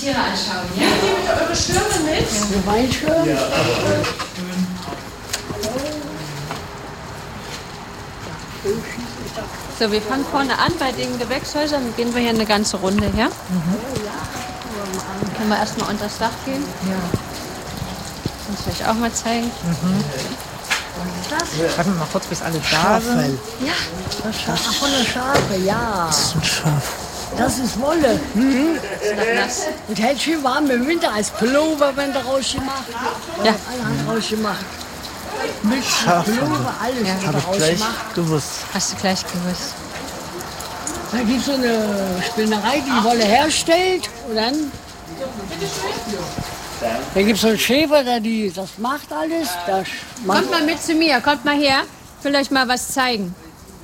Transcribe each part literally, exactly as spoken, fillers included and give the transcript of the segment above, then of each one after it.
Tiere anschauen. Ja? Nehmt ihr bitte eure Schirme mit? Eine Weinschirm? Ja. So, wir fangen vorne an bei den Gewächshäusern. Dann gehen wir hier eine ganze Runde her. Mhm. Können wir erstmal unter das Dach gehen? Ja. Kann ich euch auch mal zeigen. Mhm. Warten wir mal kurz, bis alle da sind. Ja. Das Schaf. Ach, von der Schafe, ja. Das ist ein Schaf. Das ist Wolle. Mhm. Das ist noch nass. Und hält schön warm im Winter als Pullover, wenn der rausgemacht. Ja. Allerhand rausgemacht. Mit Pullover, alles ja. Habe ich gleich gewusst. Hast du gleich gewusst. Da gibt es so eine Spinnerei, die Wolle herstellt. Und dann, da gibt es so einen Schäfer, der die, das macht alles. Das macht Kommt mal mit zu mir, kommt mal her. Ich will euch mal was zeigen.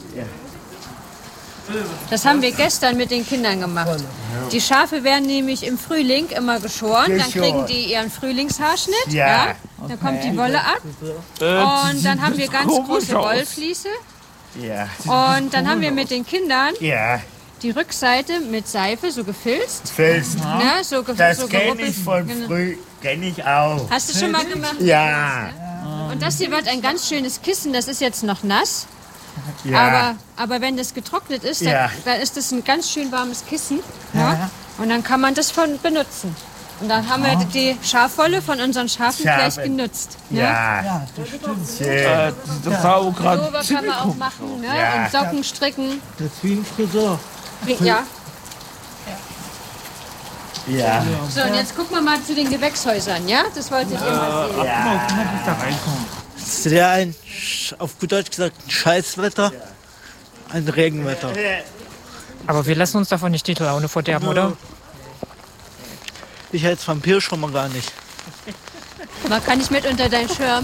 Das haben wir gestern mit den Kindern gemacht. Die Schafe werden nämlich im Frühling immer geschoren. Dann kriegen die ihren Frühlingshaarschnitt. Ja. Ja. Dann kommt die Wolle ab. Und dann haben wir ganz große Wollfliese. Ja. Und dann haben wir mit den Kindern Ja. die Rückseite mit Seife so gefilzt. Filzt. Ja, so ge Das so kenne geruppelt. ich von Genau. früh, kenne ich auch. Hast du schon mal gemacht? Ja. Und das hier wird ein ganz schönes Kissen. Das ist jetzt noch nass. Ja. Aber, aber wenn das getrocknet ist, dann, Ja. dann ist das ein ganz schön warmes Kissen. Ja? Und dann kann man das von benutzen. Und dann haben wir die Schafwolle von unseren Schafen Schafe. gleich genutzt. Ne? Ja. Ja, das stimmt. Schön. Äh, das war auch gerade Pullover kann man auch machen. Ne? Ja. Und Socken stricken. der Zwiebelfriseur. Ja. Ja. So, und jetzt gucken wir mal zu den Gewächshäusern. Ja? Das wollte ich immer sehen. Ja. Da reinkommen. Das ist ja ein, auf gut Deutsch gesagt, ein Scheißwetter, ein Regenwetter. Aber wir lassen uns davon nicht die Laune verderben, oder? Ich als Vampir schon mal gar nicht. Man kann nicht mit unter deinen Schirm.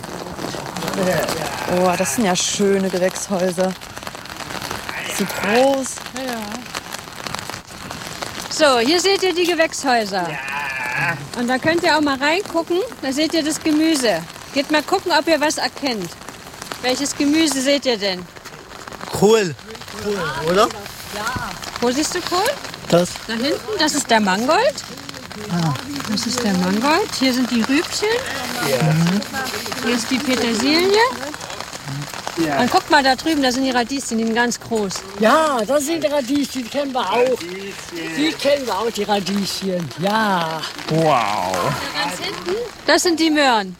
Oh, das sind ja schöne Gewächshäuser. So groß. So, hier seht ihr die Gewächshäuser. Und da könnt ihr auch mal reingucken. Da seht ihr das Gemüse. Geht mal gucken, ob ihr was erkennt. Welches Gemüse seht ihr denn? Kohl. Kohl, oder? Wo siehst du Kohl? Das. Da hinten, das ist der Mangold. Das ist der Mangold. Hier sind die Rübchen. Hier ist die Petersilie. Und guck mal da drüben, da sind die Radieschen, die sind ganz groß. Ja, das sind die Radieschen, die kennen wir auch. Die kennen wir auch, die Radieschen. Ja. Wow. Ganz hinten, das sind die Möhren.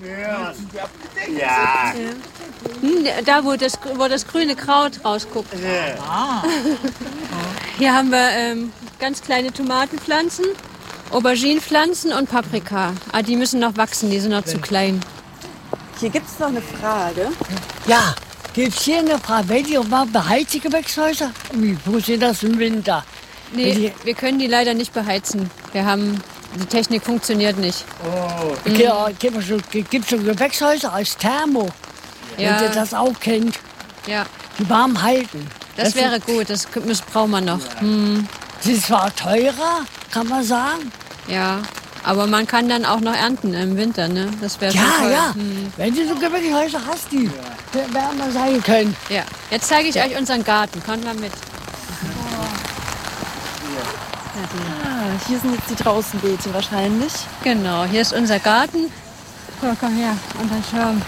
Ja. Hm, da, wo das, wo das grüne Kraut rausguckt. Hier haben wir ähm, ganz kleine Tomatenpflanzen, Auberginenpflanzen und Paprika. Ah, die müssen noch wachsen, die sind noch zu klein. Hier gibt es noch eine Frage. Ja, gibt es hier eine Frage, wenn ihr mal beheizt die Gewächshäuser? Wie funktioniert das im Winter? Nee, wir können die leider nicht beheizen. Wir haben, die Technik funktioniert nicht. Okay, gibt es so, gibt's so Gewächshäuser als Thermo, wenn Ja. ihr das auch kennt, Ja, die warm halten. das wäre gut, das kö- müssen- brauchen wir noch. Hm, Sie ist zwar teurer, kann man sagen. ja, aber man kann dann auch noch ernten im Winter, ne? Das wäre Ja, schon toll. ja. Hm. Wenn du so Gewächshäuser hast, die wärmer sein können. Ja, jetzt zeige ich euch unseren Garten. Kommt mal mit. Ah, hier sind jetzt die Draußenbeete wahrscheinlich. Genau, hier ist unser Garten. So, komm her, unter den Schirm.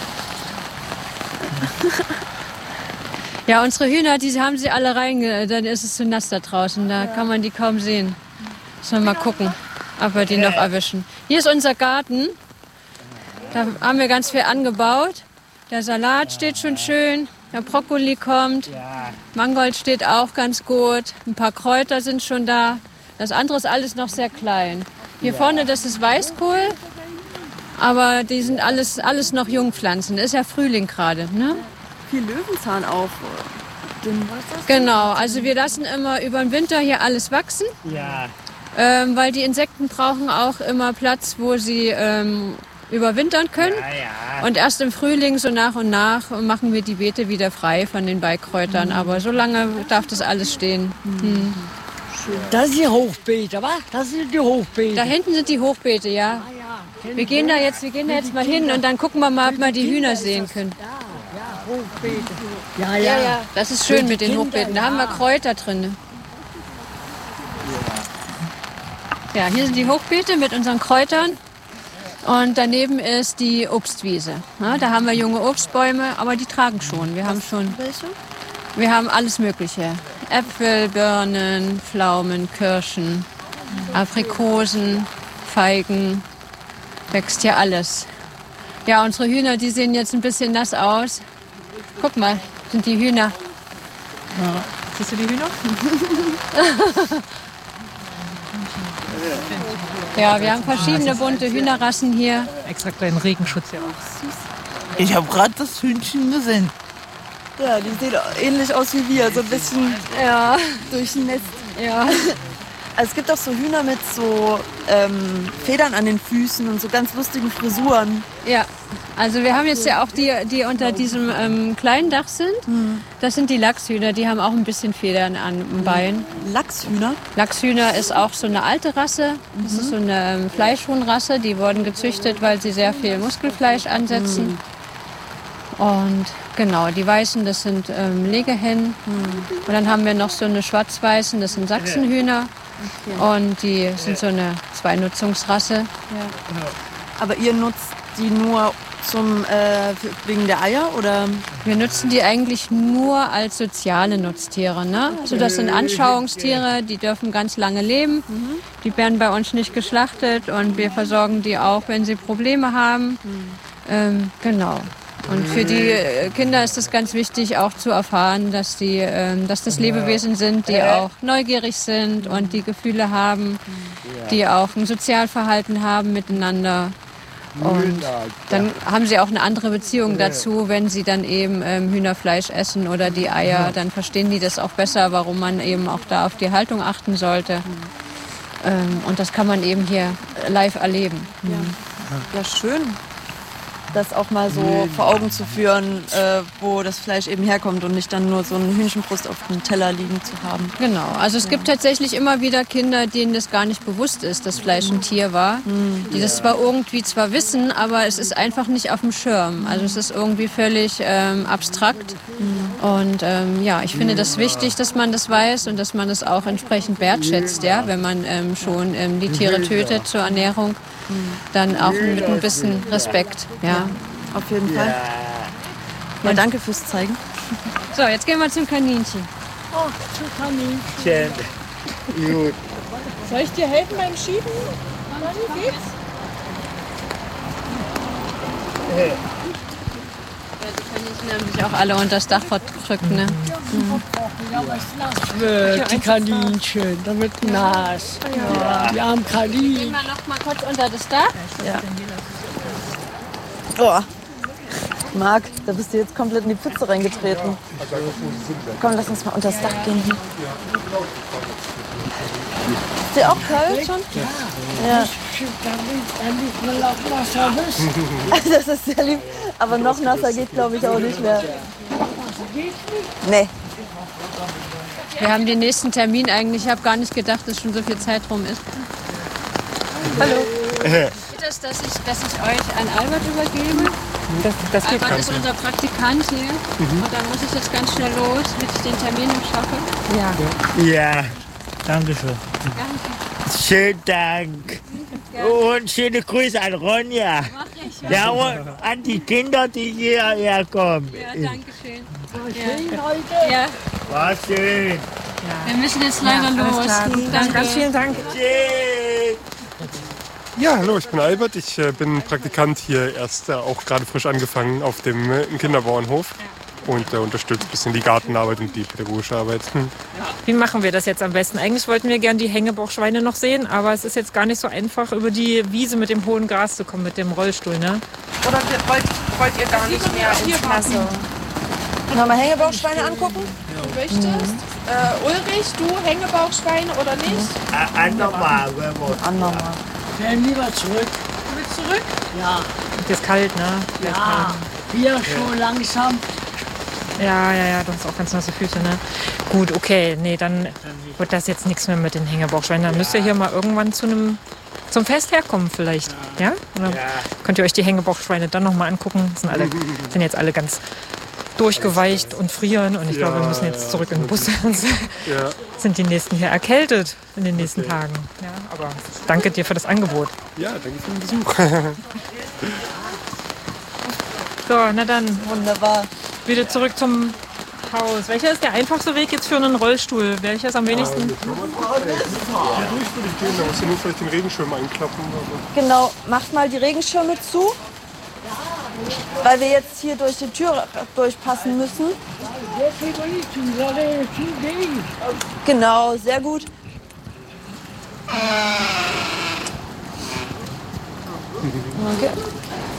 Ja, unsere Hühner, die haben sie alle reinge... Dann ist es zu nass da draußen, da kann man die kaum sehen. Müssen wir mal gucken, ob wir die noch erwischen. Hier ist unser Garten. Da haben wir ganz viel angebaut. Der Salat steht schon schön, der Brokkoli kommt. Mangold steht auch ganz gut. Ein paar Kräuter sind schon da. Das andere ist alles noch sehr klein. Hier vorne, das ist Weißkohl. Aber die sind alles, alles noch Jungpflanzen. Ist ja Frühling gerade, ne? Viel Löwenzahn auch. Den, Genau, also wir lassen immer über den Winter hier alles wachsen. Ja. Ähm, weil die Insekten brauchen auch immer Platz, wo sie ähm, überwintern können. Ja, ja. Und erst im Frühling, so nach und nach, machen wir die Beete wieder frei von den Beikräutern. Aber so lange darf das alles stehen. Hm. Das sind die Hochbeete, wa? Das sind die Hochbeete. Da hinten sind die Hochbeete, ja. Wir gehen da jetzt, wir gehen da jetzt mal hin und dann gucken wir mal, ob wir die Hühner sehen können. Ja, Hochbeete. Ja, Ja, ja. ja, das ist schön mit den Kinder, Hochbeeten. Da haben wir ja. Kräuter drin. Ja, hier sind die Hochbeete mit unseren Kräutern. Und daneben ist die Obstwiese. Ja, da haben wir junge Obstbäume, aber die tragen schon. Wir haben schon. Welche? Wir haben alles Mögliche. Äpfel, Birnen, Pflaumen, Kirschen, Aprikosen, Feigen. Wächst hier alles. Ja, unsere Hühner, die sehen jetzt ein bisschen nass aus. Guck mal, sind die Hühner. Ja. Siehst du die Hühner? Ja, wir haben verschiedene bunte Hühnerrassen hier. Extra kleinen Regenschutz hier auch. Ich habe gerade das Hühnchen gesehen. Ja, die sehen ähnlich aus wie wir, so ein bisschen Ja, durchnässt. ja. Also es gibt auch so Hühner mit so ähm, Federn an den Füßen und so ganz lustigen Frisuren. Ja, also wir haben jetzt ja auch die, die unter diesem ähm, kleinen Dach sind. Das sind die Lachshühner, die haben auch ein bisschen Federn an dem Bein. Lachshühner. Lachshühner ist auch so eine alte Rasse. Das ist so eine ähm, Fleischhuhnrasse. Die wurden gezüchtet, weil sie sehr viel Muskelfleisch ansetzen. Und genau, die Weißen, das sind ähm, Legehennen. Und dann haben wir noch so eine Schwarz-Weißen, das sind Sachsenhühner. Und die sind so eine Zweinutzungsrasse. Aber ihr nutzt die nur zum, äh, wegen der Eier oder? Wir nutzen die eigentlich nur als soziale Nutztiere. Ne? Also das sind Anschauungstiere, die dürfen ganz lange leben. Die werden bei uns nicht geschlachtet und wir versorgen die auch, wenn sie Probleme haben. Ähm, genau. Und für die Kinder ist es ganz wichtig, auch zu erfahren, dass, die, ähm, dass das Lebewesen sind, die auch neugierig sind und die Gefühle haben, die auch ein Sozialverhalten haben miteinander. Und dann haben sie auch eine andere Beziehung dazu, wenn sie dann eben ähm, Hühnerfleisch essen oder die Eier. Dann verstehen die das auch besser, warum man eben auch da auf die Haltung achten sollte. Ähm, und das kann man eben hier live erleben. Ja, schön. Das auch mal so vor Augen zu führen, äh, wo das Fleisch eben herkommt und nicht dann nur so eine Hühnchenbrust auf dem Teller liegen zu haben. Genau, also es gibt tatsächlich immer wieder Kinder, denen das gar nicht bewusst ist, dass Fleisch ein Tier war. Die das zwar irgendwie zwar wissen, aber es ist einfach nicht auf dem Schirm. Also es ist irgendwie völlig ähm, abstrakt. Und ähm, ja, ich finde das wichtig, dass man das weiß und dass man das auch entsprechend wertschätzt, ja, wenn man ähm, schon ähm, die Tiere tötet zur Ernährung, dann auch mit ein bisschen Respekt, ja. Auf jeden Fall. Ja, danke fürs Zeigen. So, jetzt gehen wir zum Kaninchen. Oh, zu Kaninchen. Schön. Gut. Soll ich dir helfen beim Schieben? Wie geht's? Ja, die Kaninchen haben sich auch alle unter das Dach verdrückt, ne? Wird die Kaninchen, da wird nass. Ja. Die armen Gehen Kaninchen. wir noch mal kurz unter das Dach. Oh. Marc, da bist du jetzt komplett in die Pfütze reingetreten. Komm, lass uns mal unter das Dach gehen. Ist dir auch kalt schon? Ja. Das ist sehr lieb. Aber noch nasser geht, glaube ich, auch nicht mehr. Nee. Wir haben den nächsten Termin eigentlich. Ich habe gar nicht gedacht, dass schon so viel Zeit rum ist. Hallo. Geht es, dass ich, dass ich euch an Albert übergebe? Das, das geht Albert kein ist unser Praktikant hier. Und dann muss ich jetzt ganz schnell los, damit ich den Termin noch schaffe. Ja, danke schön. Schönen Dank. Und schöne Grüße an Ronja. Mach ich. Ja, und an die Kinder, die hierher kommen. Ja, danke schön. Ja. Ja, War schön. wir müssen jetzt leider los. Danke. Ganz vielen Dank. Tschüss. Ja, hallo, ich bin Albert. Ich äh, bin Praktikant hier, erst äh, auch gerade frisch angefangen auf dem äh, Kinderbauernhof und äh, unterstütze ein bisschen die Gartenarbeit und die pädagogische Arbeit. Hm. Wie machen wir das jetzt am besten? Eigentlich wollten wir gern die Hängebauchschweine noch sehen, aber es ist jetzt gar nicht so einfach, über die Wiese mit dem hohen Gras zu kommen, mit dem Rollstuhl, ne? Oder wollt, wollt ihr gar nicht mehr ins Nasse? Wollen wir Hängebauchschweine angucken? Du möchtest? Äh, Ulrich, du Hängebauchschweine oder nicht? Andermal, wenn wir Andermal. Gehen lieber zurück. Du willst zurück? Ja, Und ist kalt, ne? ja. Hier schon langsam. Ja, ja, ja, du hast auch ganz nasse Füße, ne? Gut, okay, nee, dann wird das jetzt nichts mehr mit den Hängebauchschweinen. Dann müsst ihr hier mal irgendwann zu einem zum Fest herkommen vielleicht, ja? Oder könnt ihr euch die Hängebauchschweine dann noch mal angucken? Sind alle, sind jetzt alle ganz durchgeweicht und frieren. Und ich Ja, glaube, wir müssen jetzt ja. zurück in den Bus. Sonst Ja, sind die nächsten hier erkältet in den nächsten Okay. Tagen. Ja, aber danke dir für das Angebot. ja, danke für den Besuch. So, na dann, Wunderbar. wieder zurück zum Haus. Welcher ist der einfachste Weg jetzt für einen Rollstuhl? Welcher ist am wenigsten? Hier durch würde ich gehen, da musst du nur vielleicht den Regenschirm einklappen. Aber Genau, macht mal die Regenschirme zu, weil wir jetzt hier durch die Tür durchpassen müssen. Genau, sehr gut. Okay.